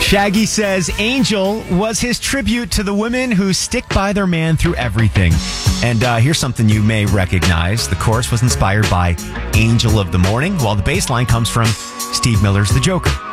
Shaggy says Angel was his tribute to the women who stick by their man through everything. And here's something you may recognize. The chorus was inspired by Angel of the Morning, while the bass line comes from Steve Miller's The Joker.